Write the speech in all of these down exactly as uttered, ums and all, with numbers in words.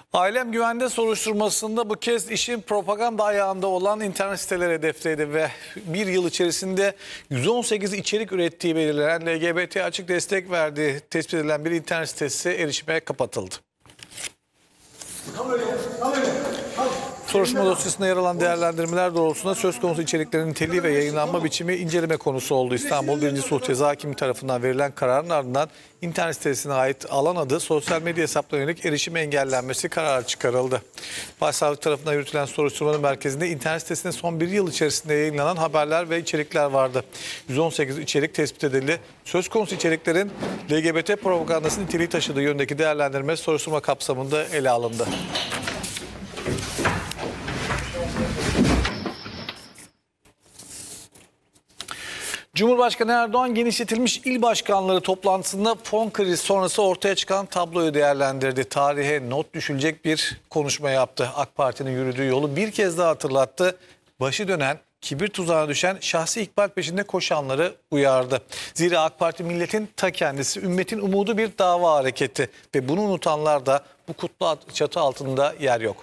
Ailem Güvende soruşturmasında bu kez işin propaganda ayağında olan internet siteleri hedefledi ve bir yıl içerisinde yüz on sekiz içerik ürettiği belirlenen L G B T açık destek verdiği tespit edilen bir internet sitesi erişime kapatıldı. Soruşturma dosyasında yer alan değerlendirmeler doğrultusunda söz konusu içeriklerin niteliği ve yayınlanma biçimi inceleme konusu oldu. İstanbul birinci Sulh Ceza Hakimi tarafından verilen kararın ardından internet sitesine ait alan adı sosyal medya hesaplarına yönelik erişime engellenmesi kararı çıkarıldı. Başsavcılık tarafından yürütülen soruşturmanın merkezinde internet sitesinde son bir yıl içerisinde yayınlanan haberler ve içerikler vardı. yüz on sekiz içerik tespit edildi. Söz konusu içeriklerin L G B T propagandası niteliği taşıdığı yönündeki değerlendirme soruşturma kapsamında ele alındı. Cumhurbaşkanı Erdoğan genişletilmiş il başkanları toplantısında fon krizi sonrası ortaya çıkan tabloyu değerlendirdi. Tarihe not düşülecek bir konuşma yaptı. AK Parti'nin yürüdüğü yolu bir kez daha hatırlattı. Başı dönen, kibir tuzağına düşen, şahsi ikbal peşinde koşanları uyardı. Zira AK Parti milletin ta kendisi, ümmetin umudu bir dava hareketi ve bunu unutanlar da bu kutlu çatı altında yer yok.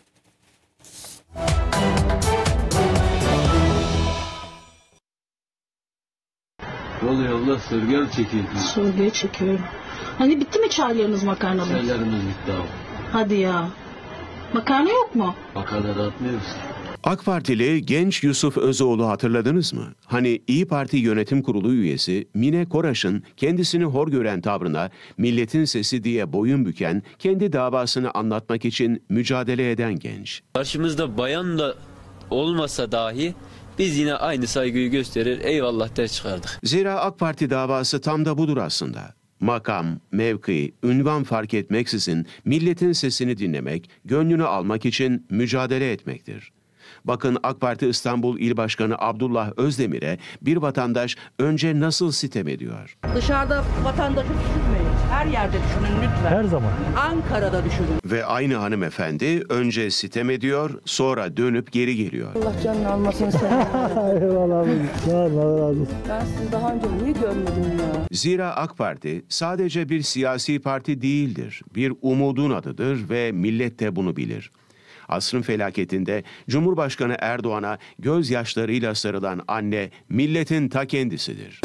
Ne oluyor Allah, sorguya mı çekiyorsun? Sorguya çekiyorum. Hani bitti mi çaylarınız, makarnalı? Çaylarımız bitti abi. Hadi ya. Makarna yok mu? Makarna dağıtmıyoruz. AK Partili genç Yusuf Özoğlu hatırladınız mı? Hani İyi Parti Yönetim Kurulu üyesi Mine Koraş'ın kendisini hor gören tavrına milletin sesi diye boyun büken, kendi davasını anlatmak için mücadele eden genç. Karşımızda bayan da olmasa dahi biz yine aynı saygıyı gösterir, eyvallah der çıkardık. Zira AK Parti davası tam da budur aslında. Makam, mevki, ünvan fark etmeksizin milletin sesini dinlemek, gönlünü almak için mücadele etmektir. Bakın AK Parti İstanbul İl Başkanı Abdullah Özdemir'e bir vatandaş önce nasıl sitem ediyor. Dışarıda vatandaşı düşünmeyin. Her yerde düşünün lütfen. Her zaman. Ankara'da düşünün. Ve aynı hanımefendi önce sitem ediyor, sonra dönüp geri geliyor. Allah canını almasını seveyim. Eyvallah abi. Sağ olun, Allah razı olsun. Ben sizi daha önce niye görmedim ya? Zira AK Parti sadece bir siyasi parti değildir. Bir umudun adıdır ve millet de bunu bilir. Asrın felaketinde Cumhurbaşkanı Erdoğan'a gözyaşlarıyla sarılan anne milletin ta kendisidir.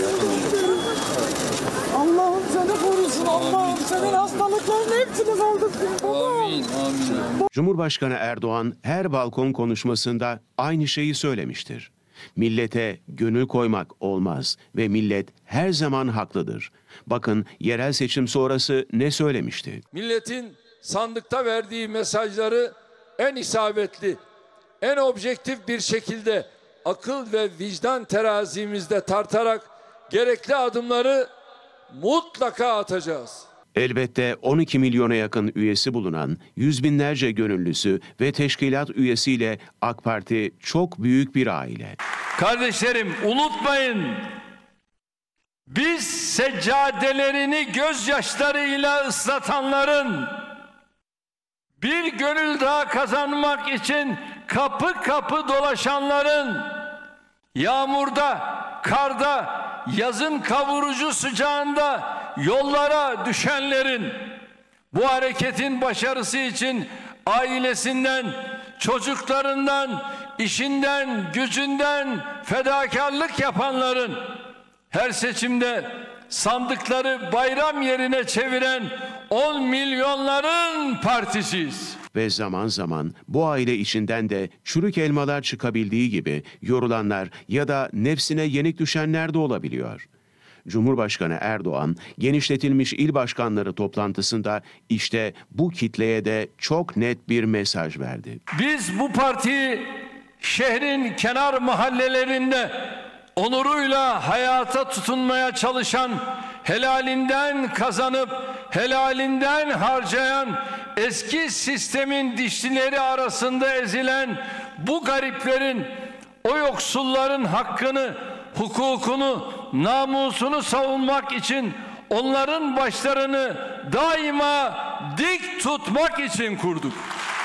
Allah'ım seni korusun, Allah'ım senin hastalıkların hepsini kaldırsın. Amin, amin. Cumhurbaşkanı Erdoğan her balkon konuşmasında aynı şeyi söylemiştir. Millete gönül koymak olmaz ve millet her zaman haklıdır. Bakın yerel seçim sonrası ne söylemişti? Milletin sandıkta verdiği mesajları en isabetli, en objektif bir şekilde akıl ve vicdan terazimizde tartarak gerekli adımları mutlaka atacağız. Elbette on iki milyona yakın üyesi bulunan yüz binlerce gönüllüsü ve teşkilat üyesiyle AK Parti çok büyük bir aile. Kardeşlerim, unutmayın, biz seccadelerini gözyaşlarıyla ıslatanların, bir gönül daha kazanmak için kapı kapı dolaşanların, yağmurda, karda, yazın kavurucu sıcağında yollara düşenlerin, bu hareketin başarısı için ailesinden, çocuklarından, işinden, gücünden fedakarlık yapanların, her seçimde sandıkları bayram yerine çeviren on milyonların partisiyiz. Ve zaman zaman bu aile içinden de çürük elmalar çıkabildiği gibi yorulanlar ya da nefsine yenik düşenler de olabiliyor. Cumhurbaşkanı Erdoğan genişletilmiş il başkanları toplantısında işte bu kitleye de çok net bir mesaj verdi. Biz bu partiyi şehrin kenar mahallelerinde onuruyla hayata tutunmaya çalışan, helalinden kazanıp helalinden harcayan, eski sistemin dişlileri arasında ezilen bu gariplerin, o yoksulların hakkını, hukukunu, namusunu savunmak için, onların başlarını daima dik tutmak için kurduk.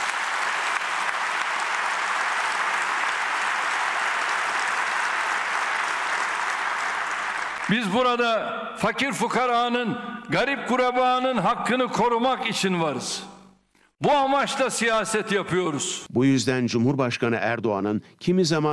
Biz burada fakir fukaranın, garip kurabanın hakkını korumak için varız. Bu amaçla siyaset yapıyoruz. Bu yüzden Cumhurbaşkanı Erdoğan'ın kimi zaman